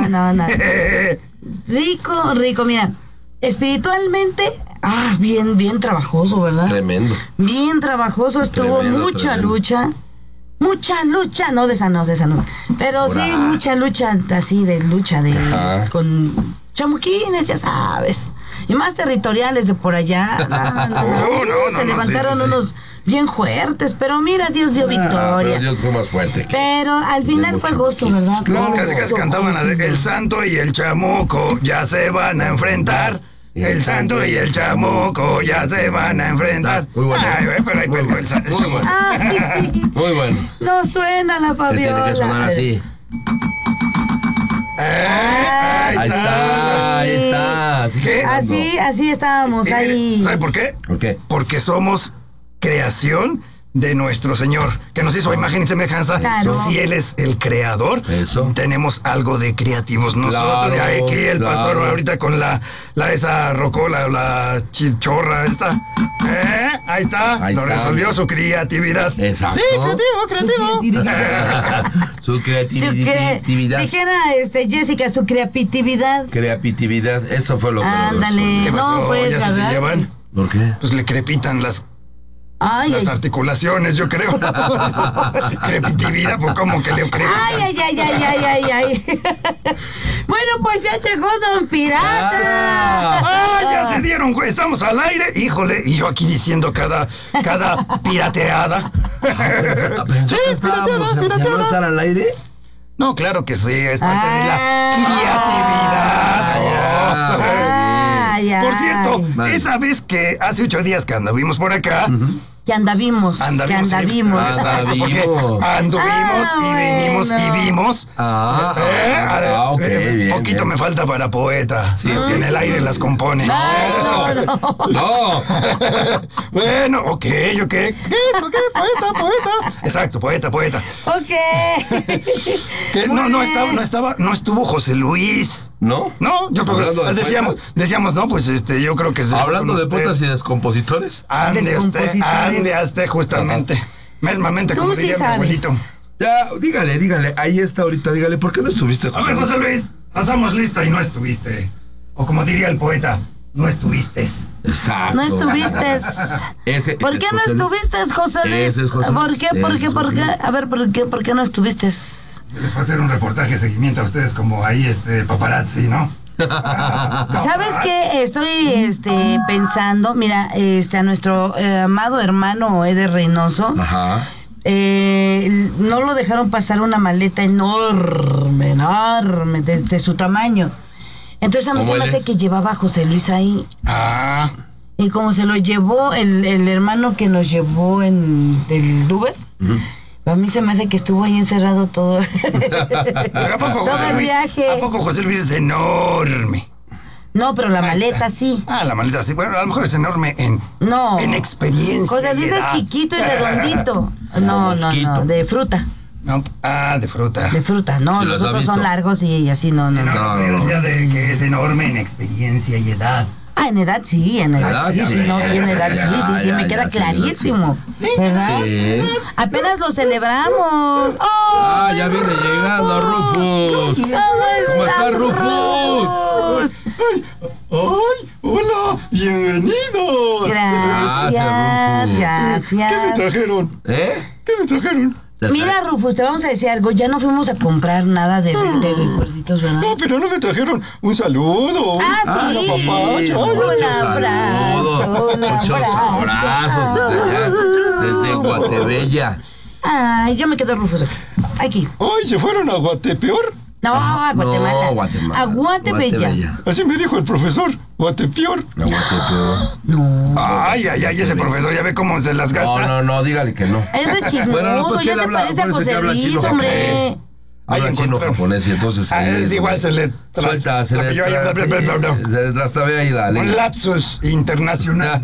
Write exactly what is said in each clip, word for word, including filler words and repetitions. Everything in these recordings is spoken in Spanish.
bien. No, no, no. Rico, rico, mira. Espiritualmente, ah, bien, bien trabajoso, ¿verdad? Tremendo. Bien trabajoso, estuvo Tremendo, mucha tremendo. lucha. Mucha lucha, no de esa no, de esa no. Pero sí, Ahora. mucha lucha, así de lucha de Ajá. con chamuquines, ya sabes. Y más territoriales de por allá. No, no, no. Oh, no, no, Se no, levantaron sí, sí, sí. unos bien fuertes, pero mira, Dios dio Ah, victoria. pero Dios fue más fuerte. que- Pero al final de fue mucho gozo, más. ¿verdad? Claro. Gozo, Casi casi cantaban la de El Santo y el Chamuco ya se van a enfrentar. El Santo y el Chamuco ya se van a enfrentar. Muy bueno. Ay, güey, pero ahí Muy perdió el, sa- el Muy Chamuco. bueno. Ay, Muy bueno. no suena la Que Fabiola. tiene que sonar así. Eh, Ay, Ahí está, ahí está. Así ¿Qué? sonando. Así, así estábamos Y mire, ahí. ¿sabe por qué? ¿Por qué? Porque somos creación de nuestro Señor, que nos hizo a imagen y semejanza. Claro. Si Él es el creador, Eso. tenemos algo de creativos nosotros. Claro, y aquí el claro. pastor ahorita con la, la esa rocola, la chichorra esta. ¿Eh? Ahí está. Ahí Lo está. resolvió su creatividad. Exacto. Sí, creativo, creativo. Su Su cre- creatividad. dijera este Jessica, su creatividad. Creatividad. Eso fue lo que lo Ándale. ¿Qué pasó? No, pues, ¿Ya se, se ¿verdad? llevan? ¿Por qué? Pues le crepitan las, Ay, las ay, articulaciones, yo creo. Crepitividad, pues como que le crepitan. ay, ay, ay, ay, ay, ay, ay. Bueno, pues ya llegó Don Pirata. ¡Ah, ya se dieron, güey! Estamos al aire. Híjole, y yo aquí diciendo cada, cada pirateada. Pensó que estábamos, pirateada, ¿ya pirateada. no estar al aire? No, claro que sí, es parte de la Ah. creatividad. Ay, ay. Por cierto, Vale. esa vez que hace ocho días que anduvimos por acá, Que andavimos, andavimos. que andavimos. sí, exacto, porque Andavimos. anduvimos Ah, y venimos bueno. y vimos. Ah, Eh, ah, eh, ah, ok, eh, bien, poquito bien. me falta para poeta. Sí, Los sí, que en el sí. aire las compone. No, no, no. No. Bueno, ok, ok. ¿Qué? ¿Qué? Poeta, poeta. Exacto, poeta, poeta. Ok. Que Muy no, no bien. estaba, no estaba, no estuvo José Luis. ¿No? No, yo creo Hablando que de decíamos, poetas. decíamos, no, pues este, yo creo que se Hablando con de usted. poetas y descompositores. Ande usted, Descompositores. ande usted justamente. Mesmamente, Tú como sí diría mi sabes. abuelito. Ya, dígale, dígale. Ahí está ahorita, dígale. ¿Por qué no estuviste, A José ver, Luis? José Luis, pasamos lista y no estuviste. O como diría el poeta, no estuviste. Exacto. No estuviste. Ese- ¿Por ese qué es no José Luis. estuviste, José Luis? Ese es José Luis. ¿Por qué? ¿Por Ese qué? es ¿Por José qué? Luis. A ver, ¿por qué? ¿Por qué no estuviste? Se les va a hacer un reportaje de seguimiento a ustedes como ahí, este, paparazzi, ¿no? ¿Sabes qué? Estoy este, pensando, mira, este, a nuestro eh, amado hermano Eder Reynoso, Ajá. eh, no lo dejaron pasar una maleta enorme, enorme, de, de su tamaño. Entonces a mí ¿Cómo se me él hace es? que llevaba a José Luis ahí. Ah, Y como se lo llevó el, el hermano que nos llevó en el Uber, a mí se me hace que estuvo ahí encerrado todo. pero ¿a poco Todo José el Luis? viaje. ¿A poco José Luis es enorme? No, pero la maleta sí. Ah, la maleta sí. Bueno, a lo mejor es enorme en, No. en experiencia. José y Luis es edad. chiquito y redondito. No, no, mosquito. no, de fruta. No, ah, de fruta. De fruta, no, ¿Sí los los ha otros son visto? largos y así, no, no, No, no. no, yo decía de que es enorme en experiencia y edad. Ah, en edad sí, en edad Edad, sí, sí, sí, no, sí, en edad sí, ya, sí, sí, ya, me ya, queda sí, en edad, clarísimo, ¿verdad? Sí. Apenas lo celebramos. ¡Oh! Ah, ya viene llegando Rufus. ¿Cómo ¿Cómo está, está Rufus? Rufus? ¡Ay! ¡Hola! ¡Bienvenidos! Gracias, Gracias, Rufus. gracias. ¿Qué me trajeron? ¿Eh? ¿Qué me trajeron? Mira, Rufus, te vamos a decir algo. Ya no fuimos a comprar nada de, de recuerditos, ¿verdad? No, pero no me trajeron un saludo. Ah, Ah, sí. sí, papacho. Un muchos abrazo, saludos, un muchos abrazo. abrazos desde allá, desde Guatebella. Ay, yo me quedo Rufus aquí. Aquí. Ay, ¿se fueron a Guatepeor? No, a Guatemala. No, Guatemala. A Guatebella. Guatebella. Así me dijo el profesor. Guatepeor. No, Guatepeor. No. Ay, ay, ay, ese profesor, ya ve cómo se las No, gasta. no, no, dígale que no. Es re chismoso, Bueno, no, pues que ya él se habla, parece a acuérdese que José habla Luis, chino hombre. japonés. Habla Ahí chino encontraron. japonés y entonces Ah, ahí es igual, donde- se le tras- suelta, se le tapilló ahí, tra- bla, bla, bla, bla, bla. sí, se le trastabea ahí la Un lengua. lapsus internacional.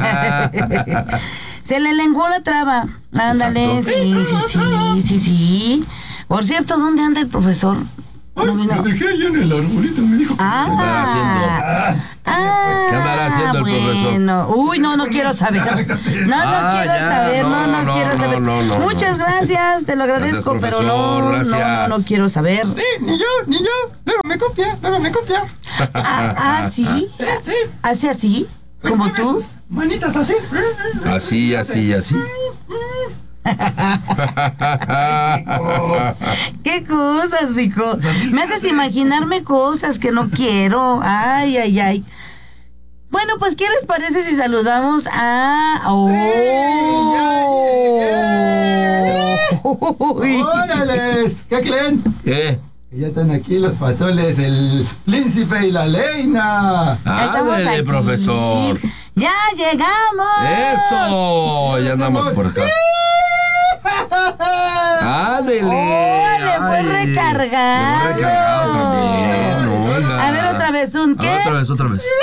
Se le lenguó la traba. Ándale, Exacto. sí, sí, sí, sí, sí. Por cierto, ¿dónde anda el profesor? No vino. Lo dejé ahí en el arbolito, me dijo. Ah, ¿Qué andará haciendo? ah, ¿Qué andará haciendo el profesor? bueno. Uy, no, no quiero saber. No, no Ah, quiero ya, saber, no, no, no, no, quiero no, saber. no, no, Muchas no. gracias, te lo agradezco, Gracias, pero no, profesor, no, no, gracias. no quiero saber. Sí, ni yo, ni yo. Luego me copia, luego me copia. Ah, ah, ¿sí? Sí, sí. ¿Hace así? Pues ¿Como mueve tú? sus manitas así. Así, así, así. ¿Qué cosas, Vico? Me haces imaginarme cosas que no quiero. Ay, ay, ay. Bueno, pues, ¿qué les parece si saludamos a... ¡Oh! Uy. ¡Órales! ¿Qué creen? ¿Qué? Ya están aquí los patoles, el príncipe y la leina. Ya estamos Ándale, aquí. profesor. ¡Ya llegamos! Eso, ya andamos por acá. Ándale. ¡Oh, le fue Ay, recargado! le fue recargado también, oiga. A ver, otra vez, ¿un qué? A ver, otra vez, otra vez.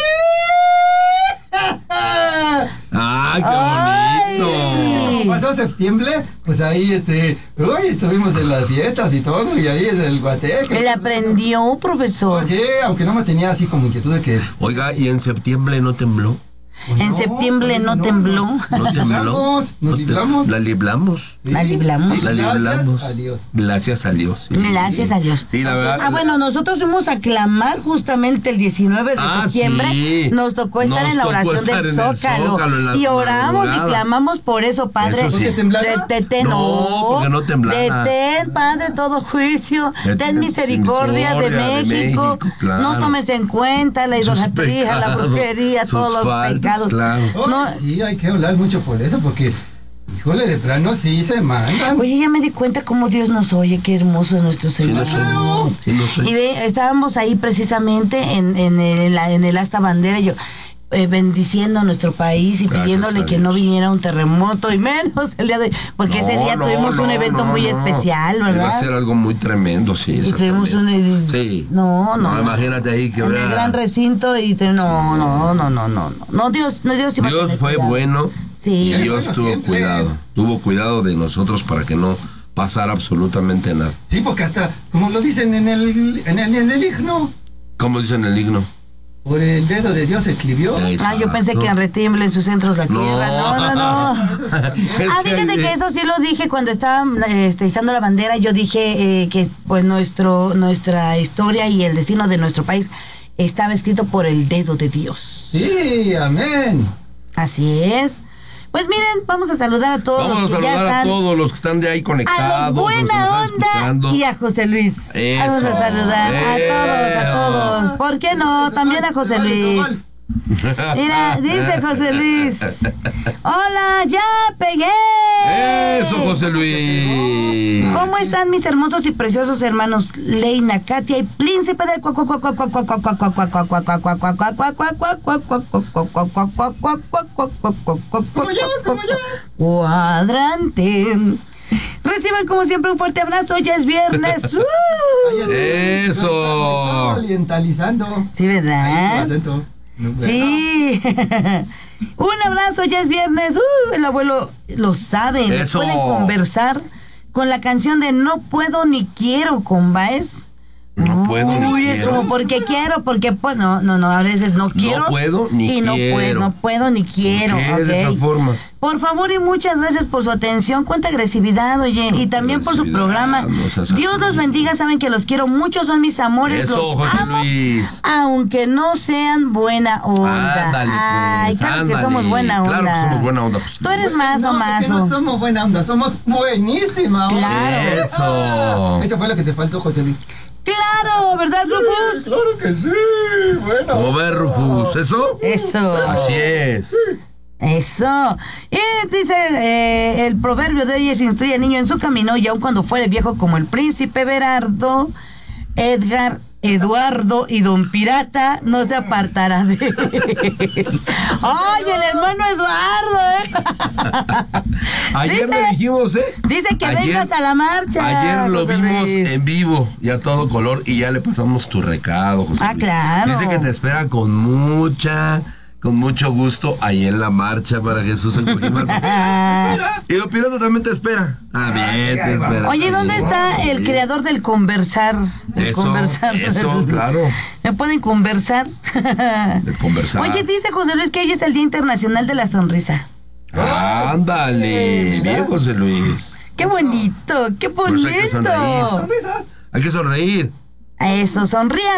¡Ah, Ay. qué bonito! Como pasó septiembre, pues ahí este, uy, estuvimos en las fiestas y todo, y ahí en el guateque. Él aprendió, profesor. Sí, aunque no me tenía así como inquietud de que... Oiga, ¿y en septiembre no tembló? pues En no, septiembre pues no tembló. ¿No tembló? Nos No te- libramos. La libramos. Sí. La libramos. La libramos. Gracias a Dios. Gracias a Dios. sí. Gracias a Dios. Sí, la verdad. Ah, bueno, nosotros fuimos a clamar justamente el diecinueve de Ah, septiembre. sí. Nos tocó estar Nos en la tocó oración estar del en el Zócalo. Zócalo, en la Y oramos y madrugada. clamamos por eso, Padre. Eso sí. ¿Porque temblaba? De- detén, No, no. porque no temblaba. Detén, Padre, todo juicio. Detén Ten misericordia de misericordia de México. México, claro. No tomes en cuenta la Sus idolatría, la pecados, brujería, sus todos los faltas, pecados. claro. Oh, No. sí, hay que hablar mucho por eso, porque, híjole, de plano sí se mandan. Oye, ya me di cuenta cómo Dios nos oye, qué hermoso es nuestro Sí, Señor. no soy. Sí, no soy. Y ve, estábamos ahí precisamente en, en, el, en la- en el asta bandera, yo eh, bendiciendo a nuestro país y Gracias pidiéndole a que Dios. no viniera un terremoto y menos el día de hoy, porque ese No, día no, tuvimos un no, evento no, muy no. especial, Iba a ¿verdad? ser algo muy tremendo, sí. Y tuvimos un... exactamente. Sí. No, no. no. Imagínate ahí que En el hubiera- gran recinto y te- no, no, no, no, no, no. No, Dios, no, Dios iba a Dios tener fue cuidado. bueno. Sí. Y Dios Bueno, tuvo siempre. cuidado. Tuvo cuidado de nosotros para que no pasara absolutamente nada. Sí, porque hasta, como lo dicen en el, en el, en el himno, Como dice en el himno. por el dedo de Dios escribió. Ah, yo pensé que retiembla en sus centros la No. tierra. No, no, no. Eso también. Es Ah, que- fíjate que eso sí lo dije cuando estaba este, izando la bandera. Yo dije eh, que pues nuestro nuestra historia y el destino de nuestro país estaba escrito por el dedo de Dios. Sí, amén. Así es. Pues miren, vamos a saludar a todos Vamos a los que ya saludar a están. todos los que están de ahí conectados. A los los que buena nos están onda escuchando. y a José Luis. Eso. Vamos a saludar a todos, a todos. ¿Por qué no? También a José Luis. Mira, dice José Luis. Hola, ya pegué. Eso, José Luis. ¿Cómo están mis hermosos y preciosos hermanos Leina, Katia y Príncipe del cuadrante? Reciban como siempre un fuerte abrazo, ya es viernes. ¡Uh! Ahí está. Eso. Está orientalizando. Sí, Ahí su ¿verdad? acento. Sí. Un abrazo, ya es viernes. Uh, el abuelo lo sabe. Me Eso. pueden conversar con la canción de No puedo ni quiero con Baez. No puedo ni Uy, es quiero. como porque quiero, porque pues no, no, no, a veces no quiero. puedo ni y no quiero. puedo, no puedo ni quiero. ¿Por qué ok. de esa forma? Por favor y muchas gracias por su atención, cuánta agresividad, oye, y también por su Agresividad, programa. no seas Dios así. los bendiga, saben que los quiero mucho, son mis amores, Eso, los José amo, Luis. aunque no sean buena onda. Ándale, pues, Ay, claro que ándale. somos buena onda. Claro que somos buena onda, José Tú eres Luis. más o No, más. porque no somos buena onda, somos buenísima onda. Claro. Eso. Eso fue lo que te faltó, José Luis. Claro, ¿verdad, Rufus? Claro que sí, bueno. ¿Cómo ves, Rufus? ¿Eso? Eso. Así es. Eso. Y dice, eh, el proverbio de hoy es instruye al niño en su camino y aun cuando fuere viejo como el príncipe Berardo, Edgar, Eduardo y Don Pirata no se apartará de él. ¡Ay, el hermano Eduardo! ¿eh? Ayer Dice- le dijimos, ¿eh? Dice que Ayer- vengas a la marcha. Ayer lo José vimos Luis. en vivo y a todo color y ya le pasamos tu recado, José Ah, Luis. claro. Dice que te espera con mucha, con mucho gusto ahí en la marcha para Jesús en Cojimal. Ah. Y Don Pirata también te espera. Ah, bien, te espera. Oye, ¿dónde está el creador del conversar? El Eso, conversar. eso, claro. ¿Me pueden conversar? De conversar. Oye, dice José Luis que hoy es el Día Internacional de la Sonrisa. Ándale, bien, José Luis. ¡Qué bonito! ¡Qué Por eso hay que bonito! sonreír. Sonrisas. Hay que sonreír. A eso, sonrían.